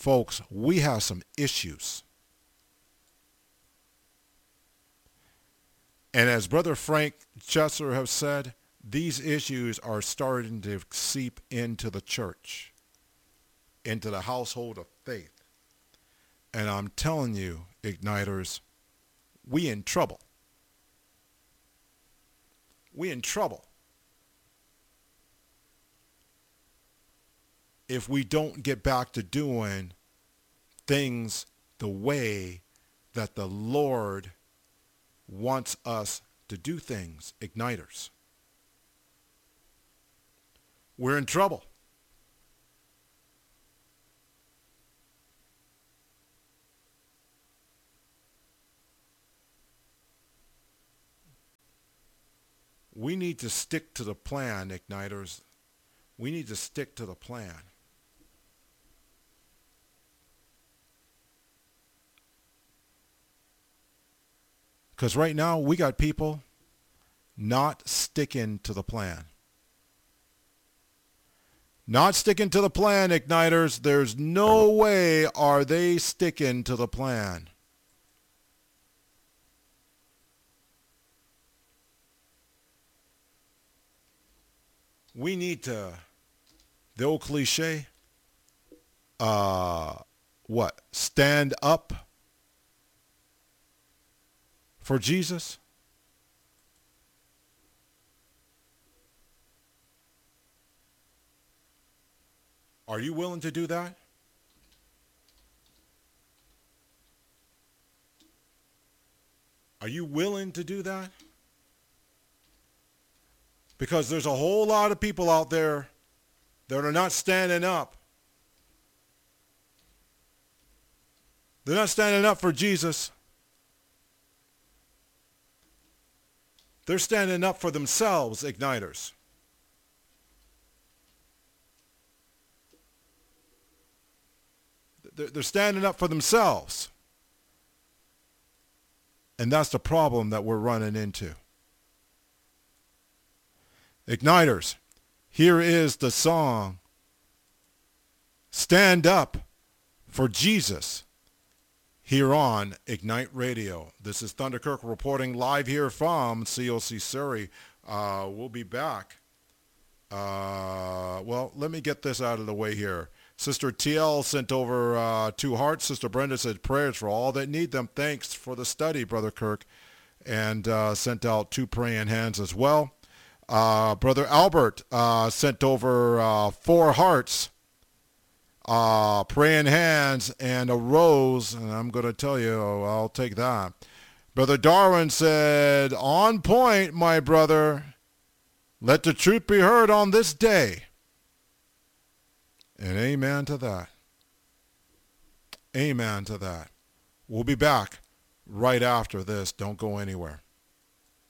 Folks, we have some issues. And as Brother Frank Chesser has said, these issues are starting to seep into the church, into the household of faith. And I'm telling you, Igniters, we in trouble. We in trouble if we don't get back to doing things the way that the Lord wants us to do things, Igniters. We're in trouble. We need to stick to the plan, Igniters. We need to stick to the plan. Because right now we got people not sticking to the plan. Not sticking to the plan, Igniters. There's no way are they sticking to the plan. We need to, the old cliche, stand up for Jesus? Are you willing to do that? Are you willing to do that? Because there's a whole lot of people out there that are not standing up. They're not standing up for Jesus. They're standing up for themselves, Igniters. They're standing up for themselves. And that's the problem that we're running into. Igniters, here is the song, Stand Up for Jesus, here on Ignite Radio. This is Thunder Kirk reporting live here from COC Surrey. We'll be back. Well, let me get this out of the way here. Sister TL sent over 2 hearts. Sister Brenda said prayers for all that need them. Thanks for the study, Brother Kirk. And sent out 2 praying hands as well. Brother Albert sent over 4 hearts, praying hands, and a rose. And I'm going to tell you, I'll take that. Brother Darwin said, on point, my brother. Let the truth be heard on this day. And amen to that. Amen to that. We'll be back right after this. Don't go anywhere.